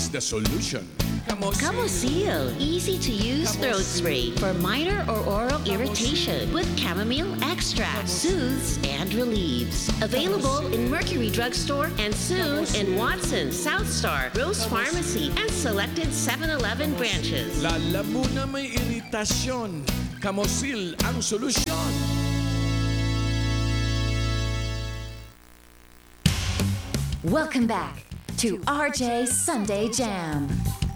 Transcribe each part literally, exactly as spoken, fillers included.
is the solution. Camosil, easy-to-use throat spray for minor or oral irritation with chamomile extract, soothes and relieves. Available in Mercury Drugstore and soon in Watson, South Star, Rose Pharmacy, and selected seven eleven branches. Lala mo na may iritasyon, Camosil ang solusyon. Welcome back to R J Sunday Jam.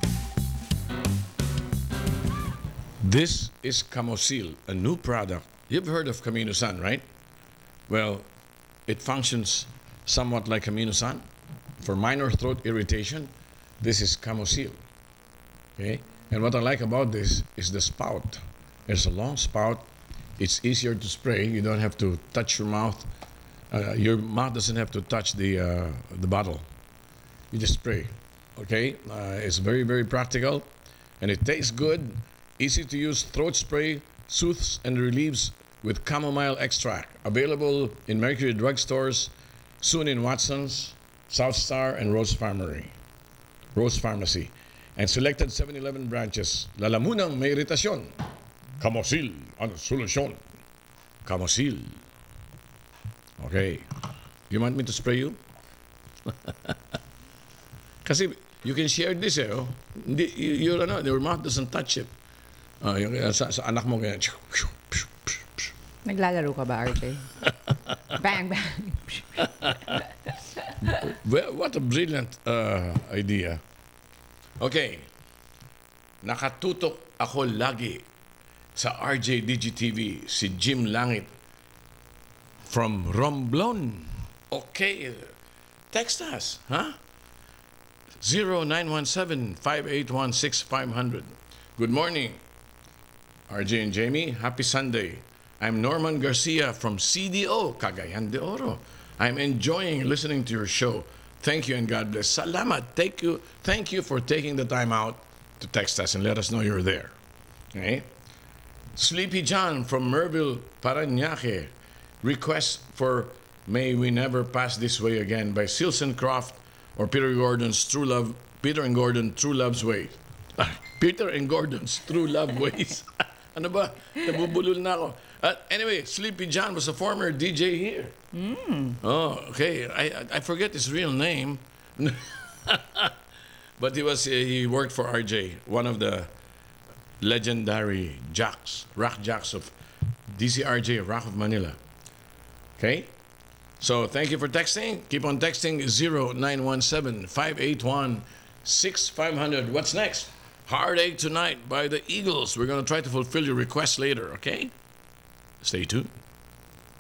This is Camosil, a new product. You've heard of Camino San, right? Well, it functions somewhat like Camino San. For minor throat irritation, this is Camosil. Okay? And what I like about this is the spout. There's a long spout. It's easier to spray. You don't have to touch your mouth. Uh, your mouth doesn't have to touch the uh, the bottle. You just spray. Okay? Uh, it's very, very practical. And it tastes good. Easy to use throat spray, soothes and relieves with chamomile extract. Available in Mercury Drugstores, soon in Watson's, South Star, and Rose Pharmacy. Rose Pharmacy. And selected seven eleven branches. Lalamunang may iritasyon. Camosil ang solusyon. Camosil. Okay. You want me to spray you? Kasi you can share this eh. Oh. Hindi, you, you, ano, your mouth doesn't touch it. Uh, yung, sa, sa anak mo ganyan. Naglalaro ka ba, R J? Bang, bang. Well, what a brilliant uh, idea. Okay. Nakatutok ako lagi sa R J D G T V, si Jim Langit from Romblon. Okay. Text us, huh? zero nine one seven, five eight one, six five zero zero. Good morning, R J and Jamie. Happy Sunday. I'm Norman Garcia from C D O, Cagayan de Oro. I'm enjoying listening to your show. Thank you and God bless. Salamat. Thank you. Thank you for taking the time out to text us and let us know you're there. Okay? Sleepy John from Merville, Parañaque. Request for May We Never Pass This Way Again by Silson Croft or Peter Gordon's True Love, Peter and Gordon True Love's Way. Ah, Peter and Gordon's True Love Ways. Ano ba? Nabubulol na ako. Uh, anyway, Sleepy John was a former D J here. Mm. Oh, okay. I I forget his real name. But he was uh, he worked for R J, one of the legendary jocks, rock jocks of D C R J, Rock of Manila. Okay? So thank you for texting. Keep on texting zero nine one seven, five eight one, six five zero zero. What's next? Heartache Tonight by the Eagles. We're going to try to fulfill your request later, okay? Stay tuned.